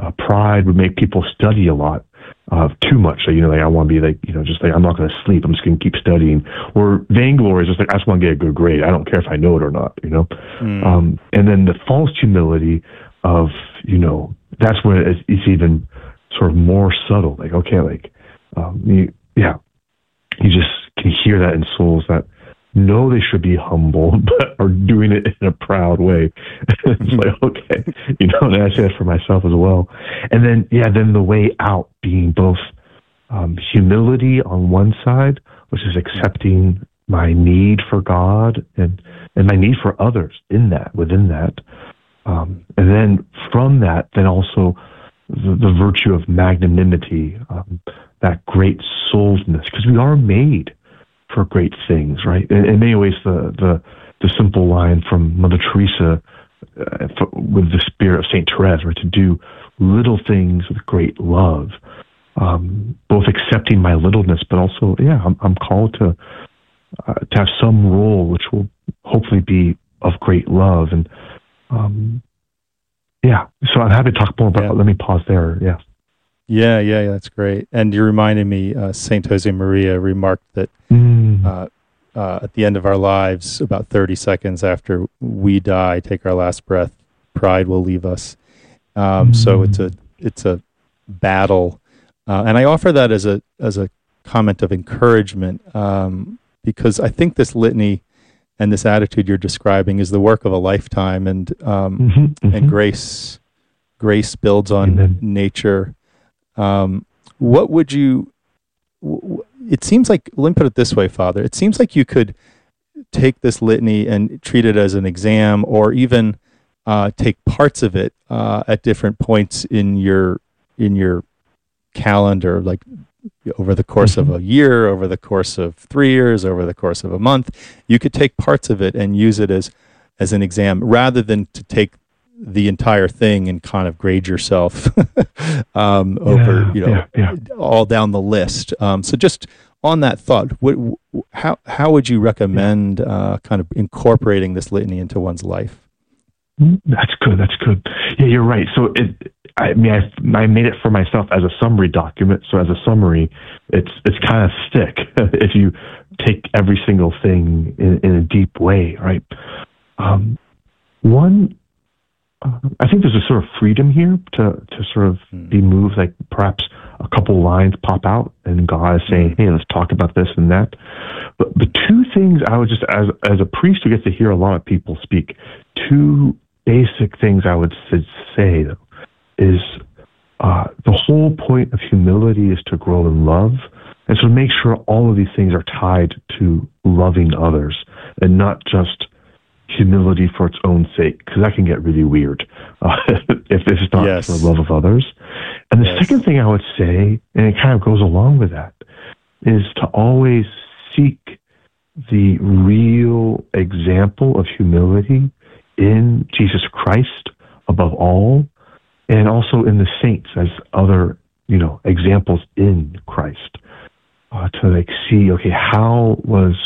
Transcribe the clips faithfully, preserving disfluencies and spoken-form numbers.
Uh, pride would make people study a lot, uh, too much. So, you know, like I want to be like, you know, just like, I'm not going to sleep. I'm just going to keep studying. Or vainglory is just like, I just want to get a good grade. I don't care if I know it or not, you know? Mm. Um, and then the false humility of, you know, that's where it's, it's even sort of more subtle. Like, okay, like, um, you, yeah, you just can hear that in souls that know they should be humble, but are doing it in a proud way. It's like, okay, you know, and I say that for myself as well. And then, yeah, then the way out being both um, humility on one side, which is accepting my need for God and, and my need for others in that, within that. Um, and then from that, then also the, the virtue of magnanimity, um, that great souledness, because we are made for great things, right? In, in many ways, the, the the simple line from Mother Teresa uh, for, with the spirit of Saint Therese, right, to do little things with great love, um, both accepting my littleness, but also, yeah, I'm, I'm called to uh, to have some role which will hopefully be of great love, and um, yeah. So I'm happy to talk more, but yeah. Let me pause there. Yeah. Yeah, yeah, yeah, that's great. And you reminded me, uh, Saint Jose Maria remarked that mm. uh, uh, at the end of our lives, about thirty seconds after we die, take our last breath, pride will leave us. Um, mm. So it's a it's a battle, uh, and I offer that as a as a comment of encouragement, um, because I think this litany and this attitude you're describing is the work of a lifetime, and um, mm-hmm, mm-hmm. and grace grace builds on Amen. Nature. Um, what would you, w- it seems like, let me put it this way, Father, it seems like you could take this litany and treat it as an exam, or even uh, take parts of it uh, at different points in your, in your calendar, like over the course mm-hmm. of a year, over the course of three years, over the course of a month. You could take parts of it and use it as, as an exam, rather than to take the entire thing and kind of grade yourself um, over, yeah, you know, yeah, yeah. all down the list. Um, so just on that thought, what, how how would you recommend uh, kind of incorporating this litany into one's life? That's good. That's good. Yeah, you're right. So it, I mean, I, I made it for myself as a summary document. So as a summary, it's it's kind of thick if you take every single thing in, in a deep way, right? Um, one. I think there's a sort of freedom here to, to sort of mm. be moved, like perhaps a couple lines pop out and God is saying, hey, let's talk about this and that. But the two things I would just, as as a priest who gets to hear a lot of people speak, two basic things I would say, though, is uh, the whole point of humility is to grow in love. And so make sure all of these things are tied to loving others and not just humility for its own sake, because that can get really weird uh, if this is not yes. for the love of others. And the yes. second thing I would say, and it kind of goes along with that, is to always seek the real example of humility in Jesus Christ above all, and also in the saints as other, you know, examples in Christ. Uh, to like see, okay, how was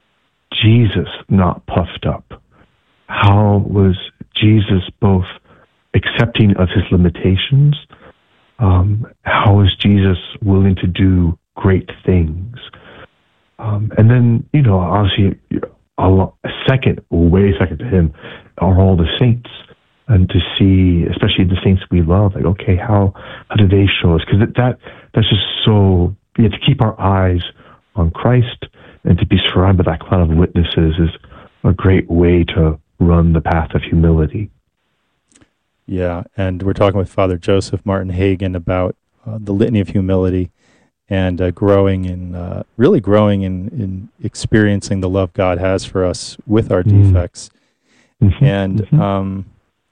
Jesus not puffed up? How was Jesus both accepting of his limitations? Um, how was Jesus willing to do great things? Um, and then, you know, obviously, a, lo- a second, way second to him, are all the saints. And to see, especially the saints we love, like, okay, how how do they show us? Because that that's just so, yeah, to keep our eyes on Christ and to be surrounded by that cloud of witnesses is a great way to run the path of humility. Yeah, and we're talking with Father Joseph Martin Hagen about uh, the Litany of Humility and uh, growing in, uh, really growing in, in experiencing the love God has for us with our mm. defects. Mm-hmm, and mm-hmm. Um,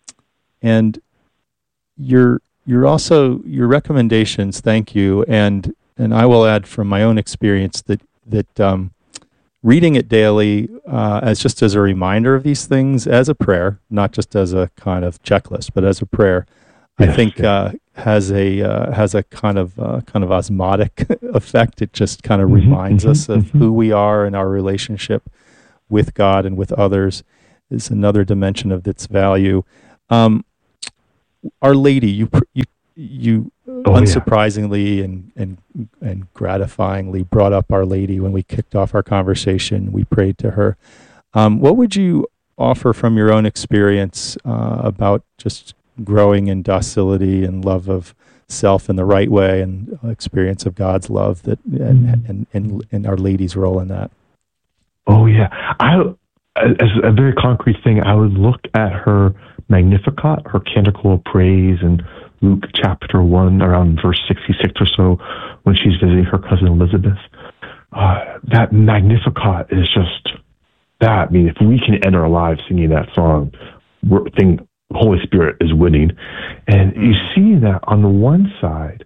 and your your also your recommendations, thank you, and and I will add from my own experience that that um, reading it daily uh, as just as a reminder of these things, as a prayer, not just as a kind of checklist, but as a prayer, yes, I think uh, has a uh, has a kind of uh, kind of osmotic effect. It just kind of mm-hmm, reminds mm-hmm, us of mm-hmm. who we are and our relationship with God and with others is another dimension of its value. Um, Our Lady, you you you oh, unsurprisingly yeah. and, and and gratifyingly brought up Our Lady when we kicked off our conversation. We prayed to her. Um, what would you offer from your own experience uh, about just growing in docility and love of self in the right way, and experience of God's love that and mm. and, and and Our Lady's role in that? Oh yeah, I as a very concrete thing, I would look at her Magnificat, her Canticle of Praise, in Luke chapter one, around verse sixty-six or so, when she's visiting her cousin Elizabeth. Uh, that Magnificat is just that. I mean, if we can end our lives singing that song, we're thinking Holy Spirit is winning. And you see that on the one side,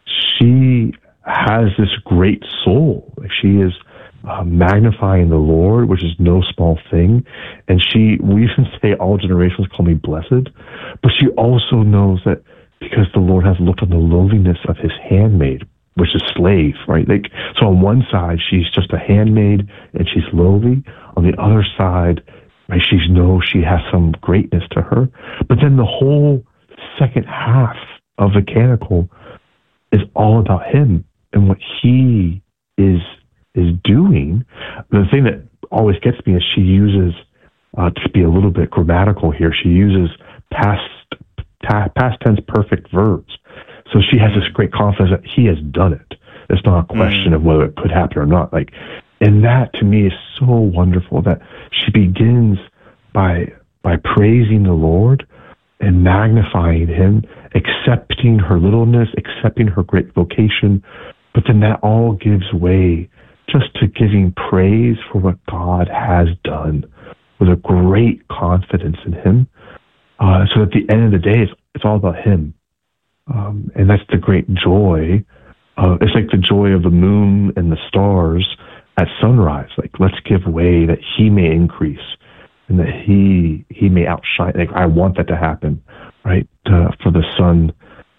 she has this great soul. She is uh, magnifying the Lord, which is no small thing. And she, we even say, all generations call me blessed. But she also knows that because the Lord has looked on the lowliness of his handmaid, which is slave, right? Like, so on one side, she's just a handmaid and she's lowly. On the other side, right, she knows she has some greatness to her. But then the whole second half of the canticle is all about him and what he is is doing. The thing that always gets me is she uses, uh, to be a little bit grammatical here, she uses past ta- past tense perfect verbs. So she has this great confidence that he has done it. It's not a question mm. of whether it could happen or not. Like, and that to me is so wonderful that she begins by by praising the Lord and magnifying him, accepting her littleness, accepting her great vocation, but then that all gives way just to giving praise for what God has done with a great confidence in him. Uh, so at the end of the day, it's, it's all about him. Um, and that's the great joy. Uh, it's like the joy of the moon and the stars at sunrise. Like, let's give way that he may increase and that he he may outshine. Like, I want that to happen, right? Uh, for the sun,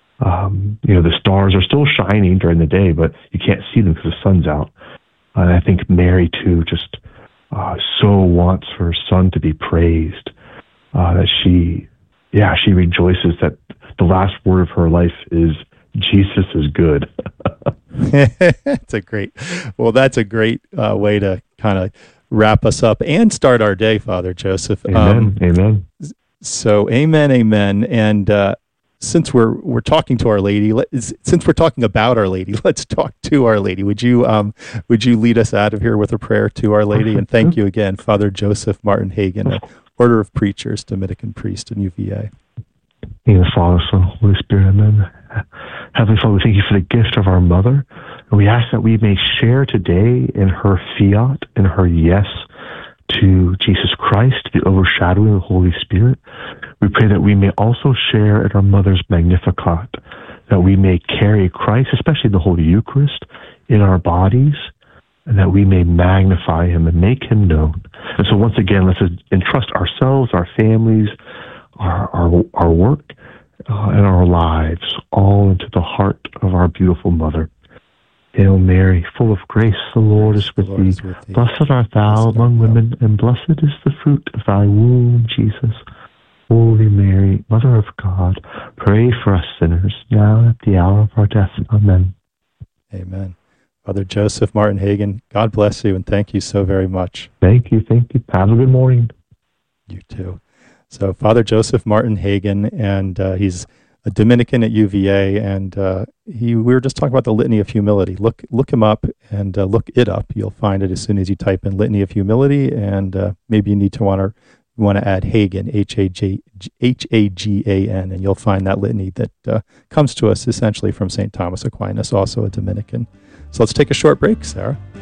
um, you know, the stars are still shining during the day, but you can't see them because the sun's out. And I think Mary, too, just uh, so wants her son to be praised, uh, that she, yeah, she rejoices that the last word of her life is, Jesus is good. That's a great, well, that's a great uh, way to kind of wrap us up and start our day, Father Joseph. Amen, um, amen. So, amen, amen. And uh, since we're we're talking to Our Lady, let, since we're talking about Our Lady, let's talk to Our Lady. Would you um would you lead us out of here with a prayer to Our Lady? And thank you again, Father Joseph Martin Hagen, Order of Preachers, Dominican priest in U V A. In the Father, Son, Holy Spirit, amen. Heavenly Father, we thank you for the gift of our mother. And we ask that we may share today in her fiat, in her yes to Jesus Christ, the overshadowing of the Holy Spirit. We pray that we may also share in our mother's Magnificat, that we may carry Christ, especially the Holy Eucharist, in our bodies, and that we may magnify him and make him known. And so once again, let's entrust ourselves, our families, our our, our work, uh, and our lives all into the heart of our beautiful mother. Hail Mary, full of grace, the Lord is with, Lord thee. Is with thee. Blessed art thou blessed among art women, thou. And blessed is the fruit of thy womb, Jesus. Holy Mary, Mother of God, pray for us sinners, now and at the hour of our death. Amen. Amen. Father Joseph Martin Hagen, God bless you, and thank you so very much. Thank you, thank you. Have a good morning. You too. So Father Joseph Martin Hagen, and uh, he's a Dominican at U V A, and uh, he we were just talking about the Litany of Humility. Look look him up and uh, look it up. You'll find it as soon as you type in Litany of Humility, and uh, maybe you need to want to want to add Hagen, H A G A N, and you'll find that litany that uh, comes to us essentially from Saint Thomas Aquinas, also a Dominican. So let's take a short break, Sarah.